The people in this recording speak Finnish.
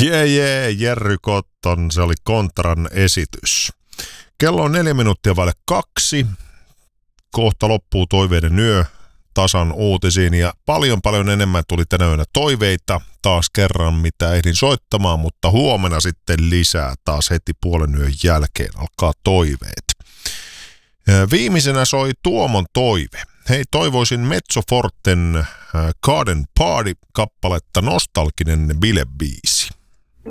Jerry Cotton, se oli Kontran esitys. Kello on 2:04. Kohta loppuu toiveiden yö tasan uutisiin ja paljon enemmän tuli tänä yönä toiveita taas kerran, mitä ehdin soittamaan, mutta huomenna sitten lisää taas heti puolen yön jälkeen alkaa toiveet. Viimeisenä soi Tuomon toive. Hei, toivoisin Mezzo Forten Garden Party-kappaletta nostalginen bilebiisi.